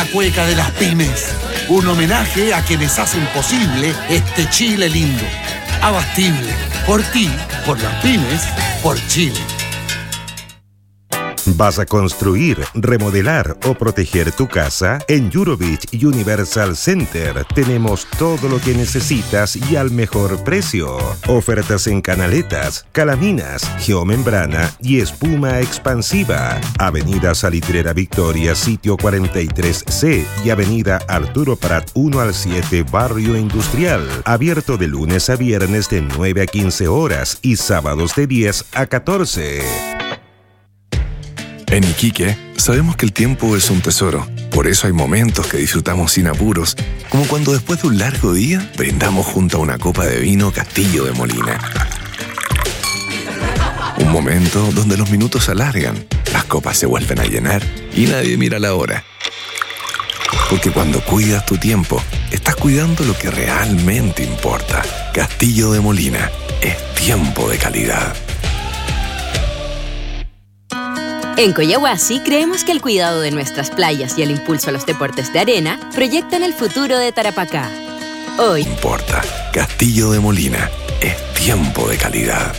la cueca de las pymes. Un homenaje a quienes hacen posible este Chile lindo. Abastible. Por ti, por las pymes, por Chile. ¿Vas a construir, remodelar o proteger tu casa? En Eurobeach Universal Center tenemos todo lo que necesitas y al mejor precio. Ofertas en canaletas, calaminas, geomembrana y espuma expansiva. Avenida Salitrera Victoria, sitio 43C y Avenida Arturo Prat 1 al 7, Barrio Industrial. Abierto de lunes a viernes de 9 a 15 horas y sábados de 10 a 14. En Iquique, sabemos que el tiempo es un tesoro. Por eso hay momentos que disfrutamos sin apuros, como cuando después de un largo día, brindamos junto a una copa de vino Castillo de Molina. Un momento donde los minutos se alargan, las copas se vuelven a llenar y nadie mira la hora. Porque cuando cuidas tu tiempo, estás cuidando lo que realmente importa. Castillo de Molina, es tiempo de calidad. En Coyahuasi creemos que el cuidado de nuestras playas y el impulso a los deportes de arena proyectan el futuro de Tarapacá. Hoy importa. Castillo de Molina. Es tiempo de calidad.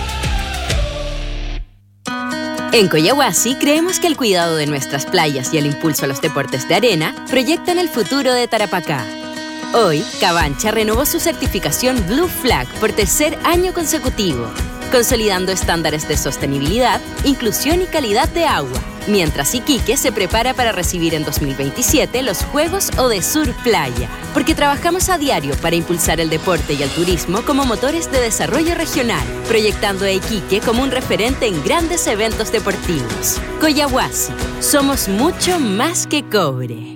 En Coyahuasi creemos que el cuidado de nuestras playas y el impulso a los deportes de arena proyectan el futuro de Tarapacá. Hoy, Cabancha renovó su certificación Blue Flag por tercer año consecutivo, consolidando estándares de sostenibilidad, inclusión y calidad de agua, mientras Iquique se prepara para recibir en 2027 los Juegos Odesur Playa, porque trabajamos a diario para impulsar el deporte y el turismo como motores de desarrollo regional, proyectando a Iquique como un referente en grandes eventos deportivos. Coyahuasi, somos mucho más que cobre.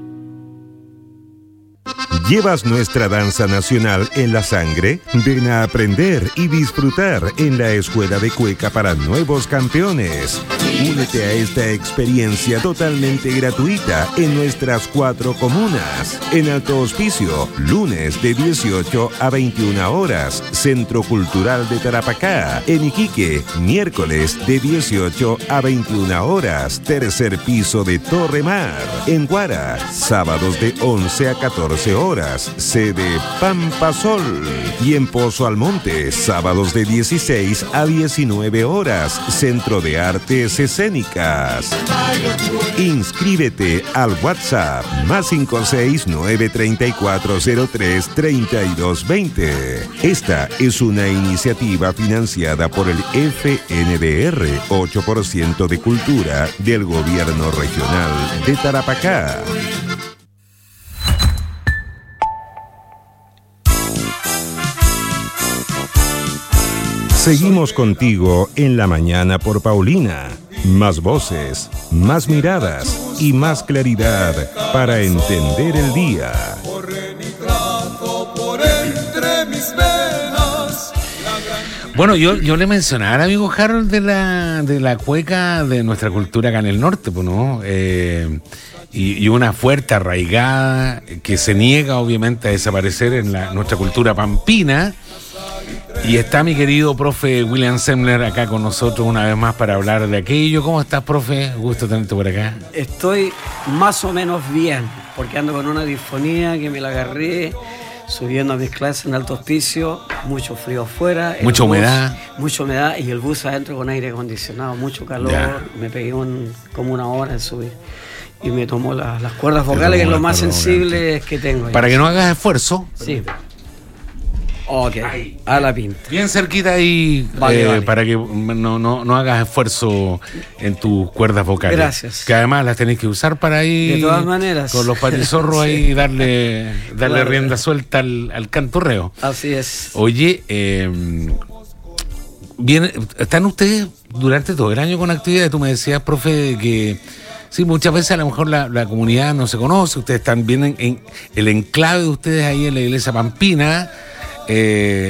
¿Llevas nuestra danza nacional en la sangre? Ven a aprender y disfrutar en la Escuela de Cueca para Nuevos Campeones. Únete a esta experiencia totalmente gratuita en nuestras 4 comunas. En Alto Hospicio, lunes de 18 a 21 horas, Centro Cultural de Tarapacá. En Iquique, miércoles de 18 a 21 horas, tercer piso de Torre Mar. En Guara, sábados de 11 a 14 horas, sede Pampa Sol. Y en Pozo Almonte, sábados de 16 a 19 horas, Centro de Artes Escénicas. Inscríbete al WhatsApp +56 93403 3220. Esta es una iniciativa financiada por el FNDR, 8% de Cultura del Gobierno Regional de Tarapacá. Seguimos contigo en la mañana por Paulina. Más voces, más miradas y más claridad para entender el día. Bueno, yo le mencionaba, amigo Harold, de la cueca de nuestra cultura acá en el norte, pues, ¿no? Y una fuerte arraigada que se niega, obviamente, a desaparecer en nuestra cultura pampina. Y está mi querido profe William Semler acá con nosotros una vez más para hablar de aquello. ¿Cómo estás, profe? Gusto tenerte por acá. Estoy más o menos bien, porque ando con una disfonía que me la agarré subiendo a mis clases en Alto Hospicio, mucho frío afuera. Mucha humedad. Mucha humedad y el bus adentro con aire acondicionado, mucho calor. Ya. Me pegué como una hora en subir. Y me tomó las cuerdas vocales, que es lo más sensible que tengo. Para que no hagas esfuerzo. Sí. Ok, a la pinta. Bien cerquita ahí, vale. Para que no hagas esfuerzo en tus cuerdas vocales. Gracias. Que además las tenés que usar para ir. De todas maneras. Con los patizorros sí. Ahí darle claro. Rienda suelta al canturreo. Así es. Oye, ¿están ustedes durante todo el año con actividades? Tú me decías, profe, que sí, muchas veces a lo mejor la comunidad no se conoce. Ustedes están bien en el enclave de ustedes ahí en la iglesia Pampina.